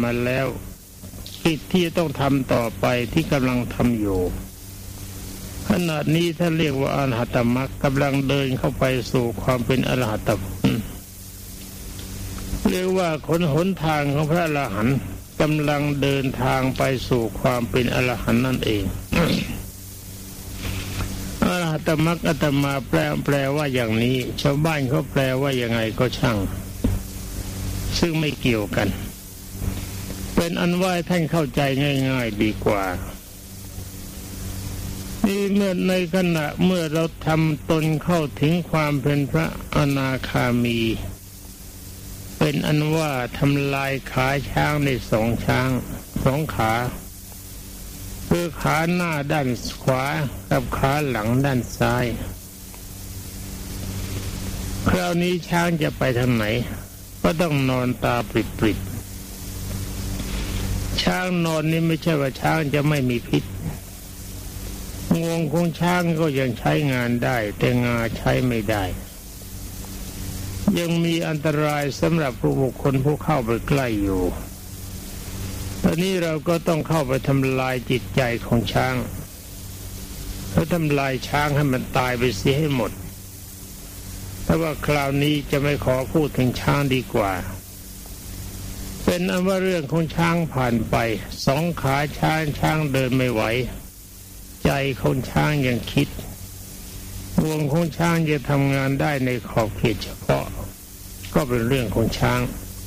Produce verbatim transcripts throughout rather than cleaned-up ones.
มาแล้วกิจที่ต้องทำต่อไปที่กำลังทำอยู่ขณะนี้ถ้าเรียกว่าอรหัตมรรคกำลังเดินเข้าไปสู่ความเป็นอรหัตผลเรียกว่าคนหนทางของพระอรหันต์กำลังเดินทางไปสู่ความเป็นอรหันต์นั่นเอง อรหัตมรรคอาตมาแปลแปลว่าอย่างนี้ชาวบ้านเขาแปลว่ายังไงก็ช่างซึ่งไม่เกี่ยวกันเป็นอันว่าท่านเข้าใจง่ายๆดีกว่านี่เมื่อในขณะเมื่อเราทำตนเข้าถึงความเป็นพระอนาคามีเป็นอันว่าทำลายขาช้างในสองช้างสองขาคือขาหน้าด้านขวากับขาหลังด้านซ้ายคราวนี้ช้างจะไปทางไหนก็ต้องนอนตาปริบๆช้างนอนนี่ไม่ใช่ว่าช้างจะไม่มีพิษงวงของช้างก็ยังใช้งานได้แต่งาใช้ไม่ได้ยังมีอันตรายสำหรับผู้บุคคลผู้เข้าไปใกล้อยู่ตอนนี้เราก็ต้องเข้าไปทำลายจิตใจของช้างแล้วทำลายช้างให้มันตายไปเสียให้หมดแต่ว่าคราวนี้จะไม่ขอพูดถึงช้างดีกว่าเป็นอันว่าเรื่องของช้างผ่านไปสองขาช้างช้างเดินไม่ไหวใจของช้างยังคิดงวงของช้างจะทำงานได้ในขอบเขตเฉพาะก็เป็นเรื่องของช้าง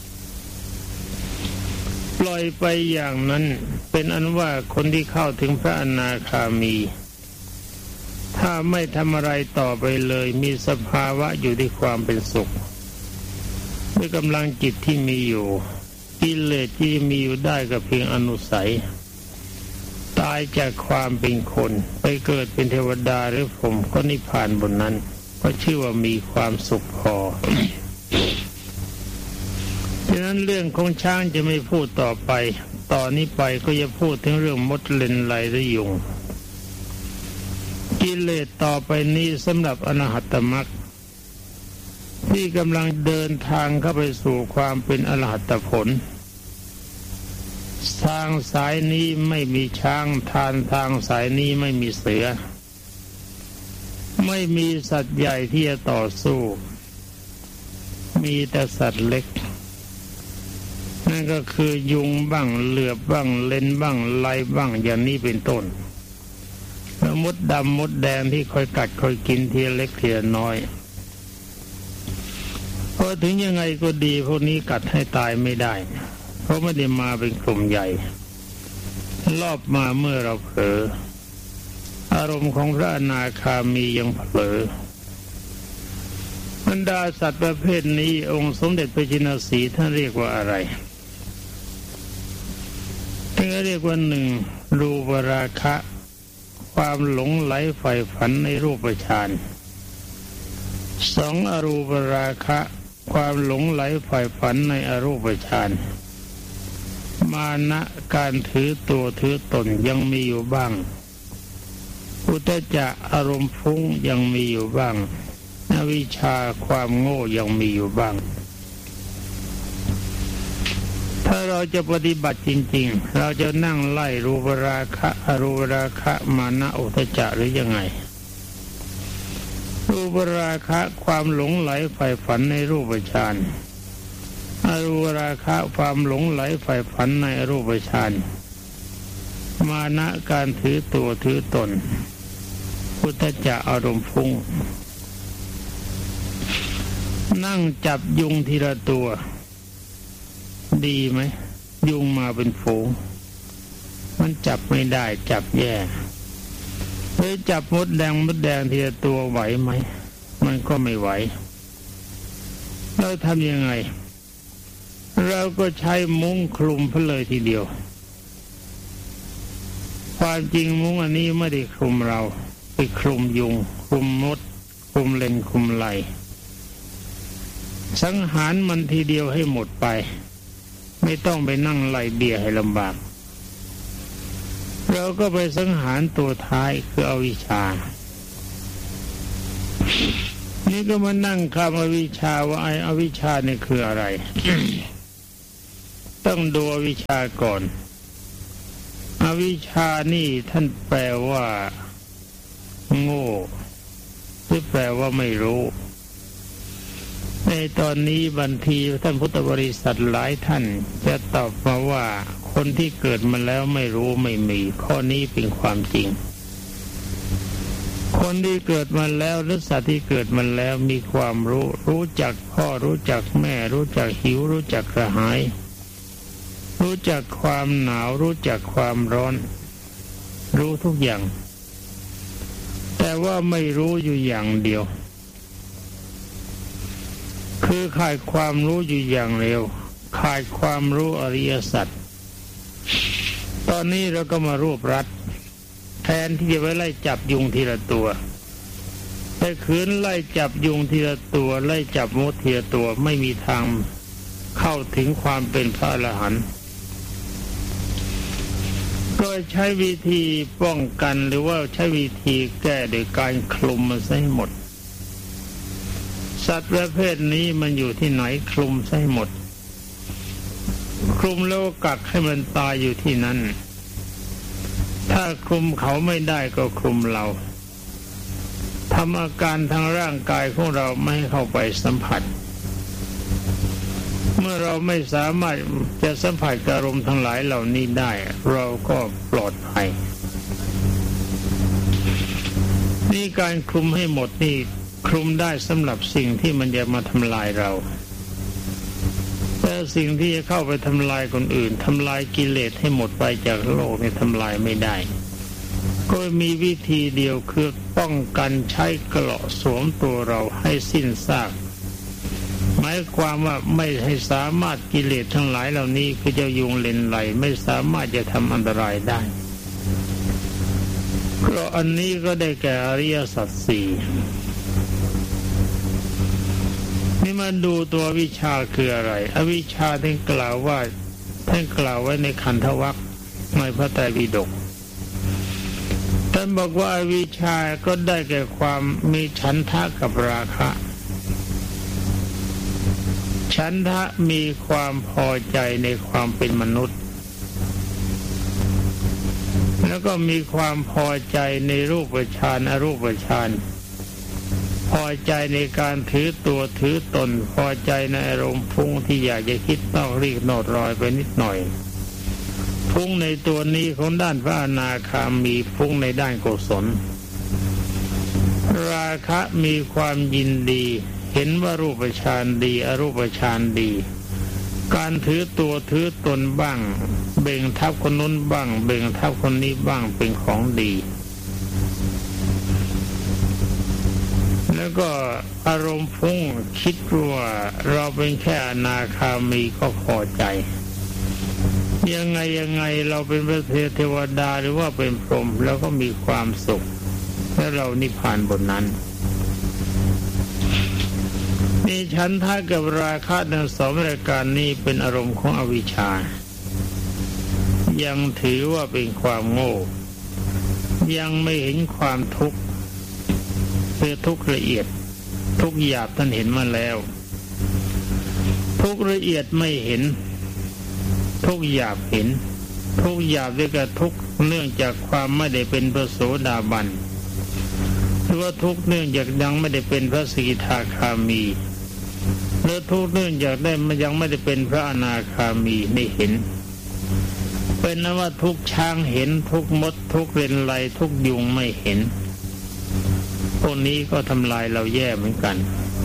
ปล่อยไปอย่างนั้นเป็นอันว่าคนที่เข้าถึงพระอนาคามีถ้าไม่ทำอะไรต่อไปเลยมีสภาวะอยู่ที่ความเป็นสุขด้วยกำลังจิตที่มีอยู่กิเลสที่มีอยู่ได้ก็เพียงอนุสัยตายจากความเป็นคนไปเกิดเป็นเทวดาหรือพรหมก็นิพพานบนนั้นก็ชื่อว่ามีความสุขพอ ฉะนั้นเรื่องของช้างจะไม่พูดต่อไปต่อนนี้ไปก็จะพูดถึงเรื่องมดเลนไลและยุงกิเลสต่อไปนี้สำหรับอรหัตมรรคที่กำลังเดินทางเข้าไปสู่ความเป็นอรหัตผลทางสายนี้ไม่มีช้างทานทางสายนี้ไม่มีเสือไม่มีสัตว์ใหญ่ที่จะต่อสู้มีแต่สัตว์เล็กนั่นก็คือยุงบ้างเหลือบบ้างเล่นบ้างไล่บ้างอย่างนี้เป็นต้นแล้วมดดำมดแดงที่คอยกัดคอยกินทีเล็กทีน้อยพอถึงยังไงก็ดีพวกนี้กัดให้ตายไม่ได้เพราะไม่ได้มาเป็นกลุ่มใหญ่รอบมาเมื่อเราเผลออารมณ์ของพระอนาคามียังเผลอบรรดาสัตว์ประเภทนี้องค์สมเด็จพระจินสีท่านเรียกว่าอะไรท่านเรียกว่าหนึ่งรูปราคะความหลงไหลใฝ่ฝันในรูปฌานสองอรูปราคะความหลงไหลใฝ่ฝันในอรูปฌานมานะการถือตัวถือตนยังมีอยู่บ้างอุทธัจจะอารมณ์ฟุ้งยังมีอยู่บ้างอวิชชาความโง่ยังมีอยู่บ้างถ้าเราจะปฏิบัติจริงๆเราจะนั่งไล่รูปราคะอรูปราคะมานะอุทธัจจะหรือยังไงรูปราคะความหลงไหลใฝ่ฝันในรูปฌานอรูปราคะความหลงไหลใฝ่ฝันในอรูปฌานมานะการถือตัวถือตนอุทธัจจะอารมณ์ฟุ้งนั่งจับยุงทีละตัวดีไหมยุงมาเป็นฝูงมันจับไม่ได้จับแย่หรือจับมดแดงมดแดงทีละตัวไหวไหมมันก็ไม่ไหวเราทำยังไงเราก็ใช้มุ้งคลุมเพเลยทีเดียวความจริงมุ้งอันนี้ไม่ได้คลุมเราไปคลุมยุงคลุมมดคลุมเลนคลุมไหลสังหารมันทีเดียวให้หมดไปไม่ต้องไปนั่งไล่เบี้ยให้ลำบากเราก็ไปสังหารตัวท้ายคืออวิชชานี่ก็มานั่งคำอวิชชาว่าไอ้อวิชชานี่คืออะไรต้องดูอวิชชาก่อนอวิชชานี่ท่านแปลว่าโง่หรือแปลว่าไม่รู้ในตอนนี้บางทีท่านพุทธบริษัทหลายท่านจะตอบมาว่าคนที่เกิดมาแล้วไม่รู้ไม่มีข้อนี้เป็นความจริงคนที่เกิดมาแล้วหรือสัตว์ที่เกิดมาแล้วมีความรู้รู้จักพ่อรู้จักแม่รู้จักหิวรู้จักกระหายรู้จักความหนาวรู้จักความร้อนรู้ทุกอย่างแต่ว่าไม่รู้อยู่อย่างเดียวคือขาดความรู้อยู่อย่างเดียวขาดความรู้อริยสัจตอนนี้เราก็มารวบรัดแทนที่จะไปไล่จับยุงทีละตัวแต่คืนไล่จับยุงทีละตัวไล่จับมดทีละตัวไม่มีทางเข้าถึงความเป็นพระอรหันต์ก็ใช้วิธีป้องกันหรือว่าใช้วิธีแก้โดยการคลุมมันให้หมดสัตว์ประเภทนี้มันอยู่ที่ไหนคลุมให้หมดคลุมแล้วกักให้มันตายอยู่ที่นั้นถ้าคลุมเขาไม่ได้ก็คลุมเราทำอาการทางร่างกายของเราไม่ให้เข้าไปสัมผัสเมื่อเราไม่สามารถจะสัมผัสอารมณ์ทั้งหลายเหล่านี้ได้เราก็ปลอดภัยนี่การคลุมให้หมดนี่คลุมได้สำหรับสิ่งที่มันจะมาทำลายเราแต่สิ่งที่จะเข้าไปทำลายคนอื่นทำลายกิเลสให้หมดไปจากโลกนี่ทำลายไม่ได้ก็มีวิธีเดียวคือป้องกันใช้เกราะสวมตัวเราให้สิ้นซากหมายความว่าไม่ให้สามารถกิเลสทั้งหลายเหล่านี้คือเจ้ายุงเลนไหลไม่สามารถจะทำอันตรายได้เพราะอันนี้ก็ได้แก่อริยสัจสี่นี่มาดูตัววิชาคืออะไรอวิชชาท่านกล่าวว่าท่านกล่าวไว้ในขันธวรรคในพระไตรปิฎกท่านบอกว่าอวิชชาก็ได้แก่ความมีฉันทะกับราคะฉันทะมีความพอใจในความเป็นมนุษย์แล้วก็มีความพอใจในรูปฌานอรูปฌานพอใจในการถือตัวถือตนพอใจในอารมณ์ฟุ้งที่อยากจะคิดนอกรีกนอกรอยไปนิดหน่อยฟุ้งในตัวนี้ของด้านพระอนาคามีฟุ้งในด้านกุศลราคะมีความยินดีเห็นว่ารูปฌานดีอรูปฌานดีการถือตัวถือตนบ้างเบ่งทับคนนู้นบ้างเบ่งทับคนนี้บ้างเป็นของดีแล้วก็อารมณ์ฟุ้งคิดว่าเราเป็นแค่อนาคามีก็พอใจยังไงยังไงเราเป็นพระเทวดาหรือว่าเป็นพรหมแล้วก็มีความสุขและเรานิพพานบนนั้นนี่ฉันทะกับราคะทั้งสองรายการนี้เป็นอารมณ์ของอวิชชายังถือว่าเป็นความโง่ยังไม่เห็นความทุกข์คือทุกข์ละเอียดทุกข์หยาบท่านเห็นมาแล้วทุกข์ละเอียดไม่เห็นทุกข์หยาบเห็นทุกข์หยาบด้วยกับทุกข์เนื่องจากความไม่ได้เป็นพระโสดาบันหรือว่าทุกข์เนื่องจากยังไม่ได้เป็นพระสกิทาคามีหรือทุกข์เนื่องจากได้ยังไม่ได้เป็นพระอนาคามีไม่เห็นเป็นนว่าทุกช้างเห็นทุกมดทุกเรนไลทุกยุงไม่เห็นพวกนี้ก็ทำลายเราแย่เหมือนกัน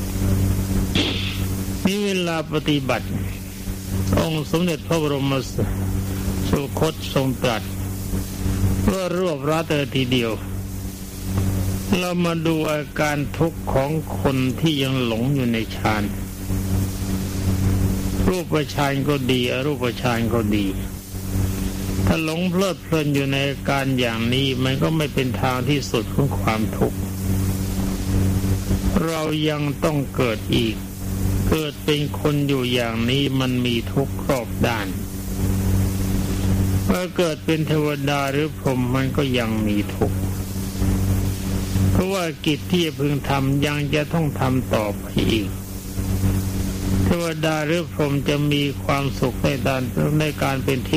นี่เวลาปฏิบัติองค์สมเด็จพระบรมสุคตทรงตรัสว่ารวบรัดเออทีเดียวเรามาดูอาการทุกข์ของคนที่ยังหลงอยู่ในฌานรูปฌานก็ดีอรูปฌานก็ดีถ้าหลงเพลิดเพลินอยู่ในอาการอย่างนี้มันก็ไม่เป็นทางที่สุดของความทุกข์เรายังต้องเกิดอีกเกิดเป็นคนอยู่อย่างนี้มันมีทุกข์รอบด้านเมื่อเกิดเป็นเทวดาหรือพรหมมันก็ยังมีทุกข์เพราะว่ากิจที่จะพึงทำยังจะต้องทำต่อไปอีกเทวดาหรือพรหมจะมีความสุขในการในการเป็นทิพย์